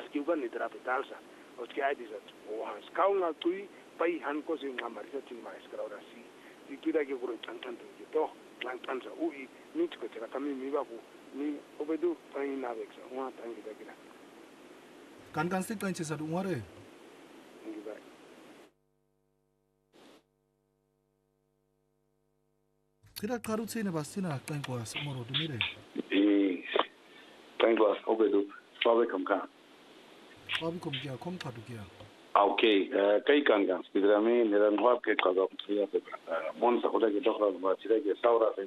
kiuka ni trapetalsa os que aidisa ohans kaunga tui pai han ko sing ngamarisa ting mais kraurasi ikira ke kuro tantanto to tantansa ui ni tiko tera kami miba ku ni obedu pai na veksa wa tangi dakira kan stik tan chesa duare ngiba kira karutsine bastina tan ko moro dumire tan ko obedu sabe kamka sabe kom kia kom thadu kia okay kai kan spidrame neran hwa ke kaga priya pe mon sa koda ke dokra ba chira ke saura pe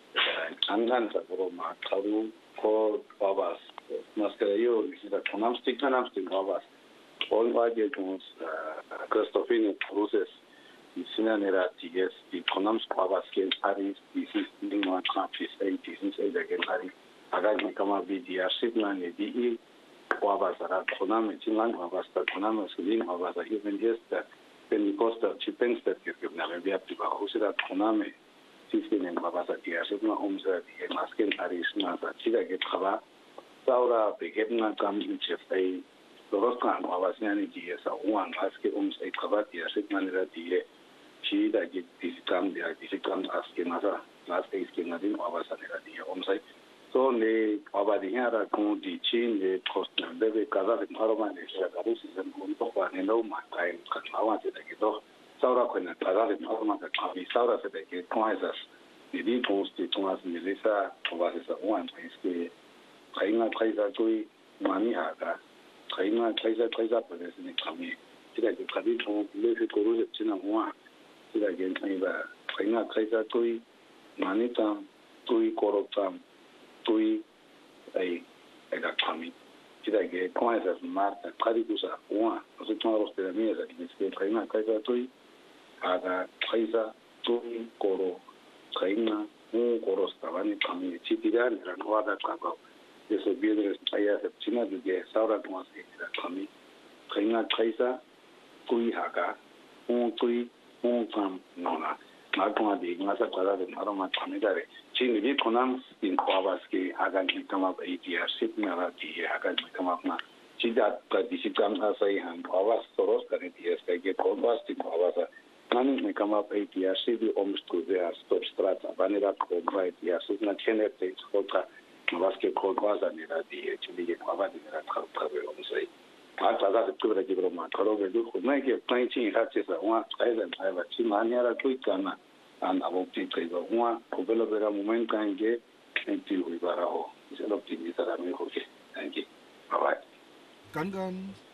angan sa ko ma tharu ko babas maskara yo sida konam stik babas all va ke tons Christopine process sina nera ts di konam babas ke ari this is being one country state is say that ari aga ni kama bidia signa ne di babas ara konam chingan babas ta konam sudin babas even just when costa chipens that ke na me bia priva usira konam sistem babas ti asuna umsa di masken ari sna sa chiga ke khaba saura pequena kam chefai los kan babas ni di sa uan aske umsa khaba ti asna nera di chi da ke disikam aske nasa last days ke nadin babas nera di umsa so ne abadi hara ko di chin de costa debe kaza de maroma ne sa garu season un poco ne no ma kai kan awa de ke do saura ko na kaza de maroma ka kavi saura se de ke coisas ni di post de tomas milisa babas sa uan es que kainga kaisa tui mani haga kainga kaisa pues ne kami tira ke kadi to le se koru se china uan tira ke ba kainga kaisa tui mani ta tui korotam tui ai ga kami tira ke coisa marta kadi kusa uan so todos los de la mesa que se kainga kaisa tui aga kaisa tui koro kainga koro stavani kami chitira na noada kaba eso viene allá se china de saura tomas que kami kainga kaisa tui haga tui kam nona matoma de ngasa kala de aroma kamidare chini vi konam in kwabas ke hagan kama idea sit na di hagan kama na chida ka disikam asai han kwabas toros kare di es ke kwabas ti kwabas nani me kama idea sit di omstu de stop strata vanira ko right ya sit na chene te kota kwabas ke kwabas ni ra di chini ke kwabas ni ra trabe omsai ata da tu ra jibro ma karo be du na ke plan chin ha che sa wa ai da ai ba chi ma ni ara tu kana an abopti kai ba wa ko belo vera momento en que en ti wi bara o se lo optimizar a mejor que en que bye bye kan